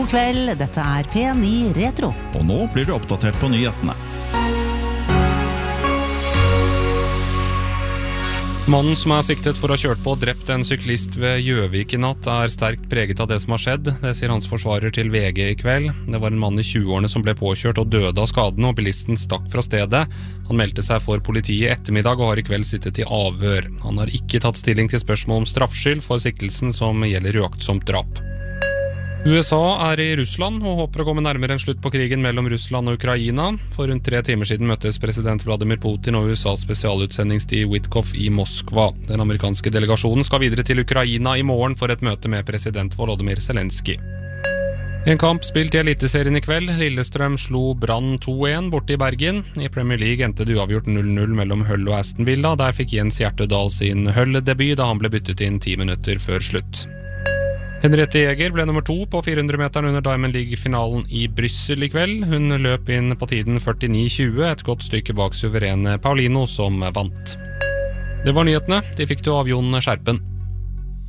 God kveld, dette er P9 Retro. Og nå blir du oppdatert på nyhetene. Mannen som er siktet for å ha kjørt på og drept en syklist ved Gjøvik i natt er sterkt preget av det som har skjedd. Det sier hans forsvarer til VG i kveld. Det var en mann i 20-årene som ble påkjørt og døde av skadene, og bilisten stakk fra stedet. Han meldte seg for politiet i ettermiddag og har i kveld sittet i avhør. Han har ikke tatt stilling til spørsmål om straffskyld for siktelsen som gjelder uaktsomt drap. USA er i Russland og håper å komme nærmere en slutt på krigen mellom Russland og Ukraina. For rundt 3 timer siden møttes president Vladimir Putin og USAs spesialutsending Steve Witkoff i Moskva. Den amerikanske delegasjonen skal videre til Ukraina i morgen for et møte med president Volodymyr Zelensky. En kamp spilt i Eliteserien i kveld. Lillestrøm slo Brann 2-1 borte i Bergen. I Premier League endte det uavgjort 0-0 mellom Hull og Aston Villa. Der fikk Jens Hjertedal sin Hull-debut da han ble byttet inn 10 minutter før slutt. Henriette Jäger ble nummer 2 på 400-meteren under Diamond League-finalen i Bryssel i kveld. Hun løp inn på tiden 49,20, et godt stykke bak suverene Paulino som vant. Det var nyhetene. De fikk du av Jon Skjerpen.